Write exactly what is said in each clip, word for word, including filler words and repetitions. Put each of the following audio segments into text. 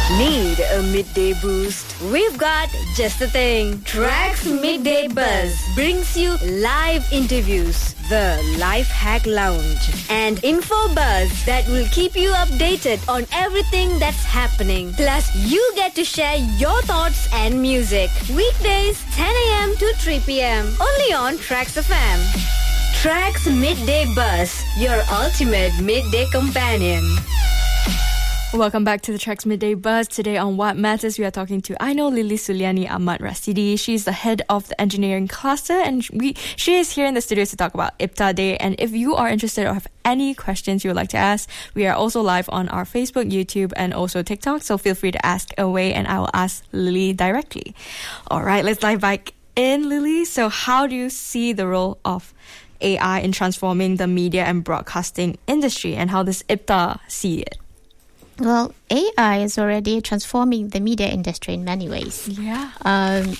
Need a midday boost? We've got just the thing. Tracks Midday Buzz brings you live interviews, the Life Hack Lounge, and info buzz that will keep you updated on everything that's happening. Plus, you get to share your thoughts and music. Weekdays, ten a.m. to three p.m. Only on Tracks F M. Tracks Midday Buzz, your ultimate midday companion. Welcome back to the Tracks Midday Buzz. Today on What Matters, we are talking to Aino Lily Suliani Ahmad Rasidi. She's the head of the engineering cluster, and we she is here in the studios to talk about I P T A Day. And if you are interested or have any questions you would like to ask, we are also live on our Facebook, YouTube, and also TikTok. So feel free to ask away, and I will ask Lily directly. All right, let's dive back in, Lily. So how do you see the role of A I in transforming the media and broadcasting industry, and how does I P T A see it? Well, A I is already transforming the media industry in many ways. Yeah. Um,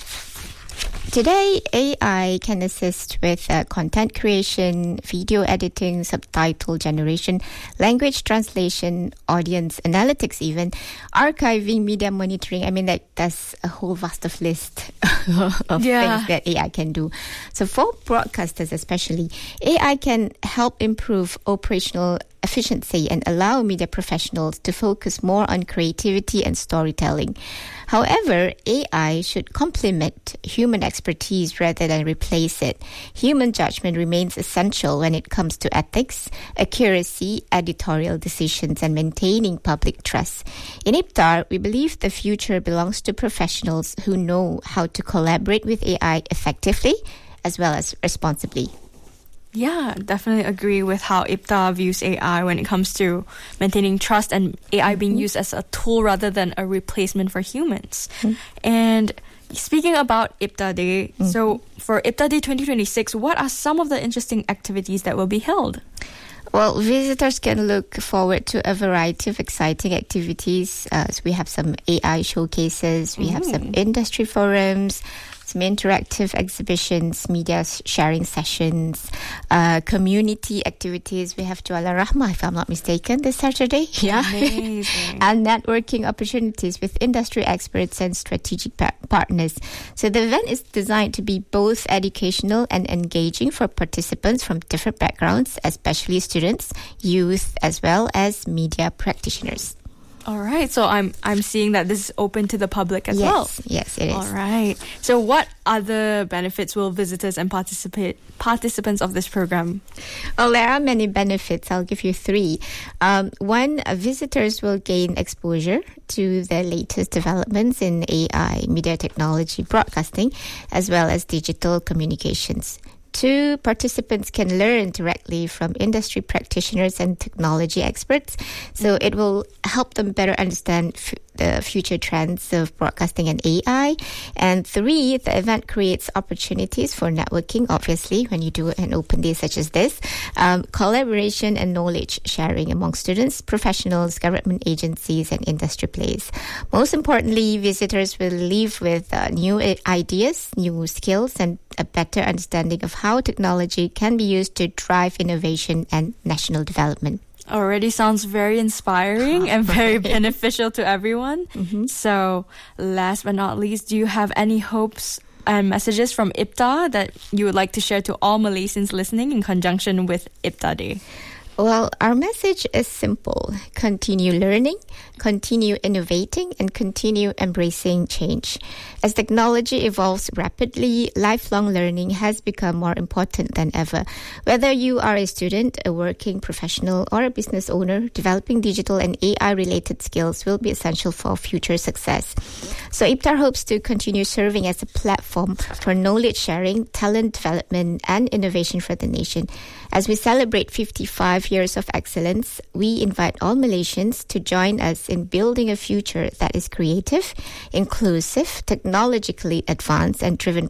today, A I can assist with uh, content creation, video editing, subtitle generation, language translation, audience analytics even, archiving, media monitoring. I mean, that, that's a whole vast of list of yeah. things that A I can do. So for broadcasters especially, A I can help improve operational efficiency and allow media professionals to focus more on creativity and storytelling. However, A I should complement human expertise rather than replace it. Human judgment remains essential when it comes to ethics, accuracy, editorial decisions, and maintaining public trust. In I P T A, we believe the future belongs to professionals who know how to collaborate with A I effectively as well as responsibly. Yeah, definitely agree with how I P T A views A I when it comes to maintaining trust and A I being used as a tool rather than a replacement for humans. Mm-hmm. And speaking about I P T A Day, mm-hmm. so for I P T A Day twenty twenty-six, what are some of the interesting activities that will be held? Well, visitors can look forward to a variety of exciting activities. Uh, so we have some A I showcases, we mm. have some industry forums, some interactive exhibitions, media sharing sessions, uh, community activities. We have Jualan Rahmah, if I'm not mistaken, this Saturday. Yeah. Amazing. And networking opportunities with industry experts and strategic pa- partners. So the event is designed to be both educational and engaging for participants from different backgrounds, especially students, youth, as well as media practitioners. All right, so I'm I'm seeing that this is open to the public as yes, well. Yes, it is. All right. So what other benefits will visitors and participate participants of this program? Well, there are many benefits. I'll give you three. Um, one, uh, visitors will gain exposure to the latest developments in A I, media technology, broadcasting, as well as digital communications. Two, participants can learn directly from industry practitioners and technology experts. So it will help them better understand f- the future trends of broadcasting and A I. And three, the event creates opportunities for networking, obviously, when you do an open day such as this, um, collaboration and knowledge sharing among students, professionals, government agencies, and industry players. Most importantly, visitors will leave with uh, new ideas, new skills, and a better understanding of how technology can be used to drive innovation and national development. Already sounds very inspiring and very beneficial to everyone. Mm-hmm. So last but not least, do you have any hopes and messages from I P T A that you would like to share to all Malaysians listening in conjunction with I P T A Day? Well, our message is simple. Continue learning, continue innovating, and continue embracing change. As technology evolves rapidly, lifelong learning has become more important than ever. Whether you are a student, a working professional, or a business owner, developing digital and A I-related skills will be essential for future success. So I P T A hopes to continue serving as a platform for knowledge sharing, talent development, and innovation for the nation. As we celebrate fifty-five years of excellence, we invite all Malaysians to join us in building a future that is creative, inclusive, technologically advanced, and driven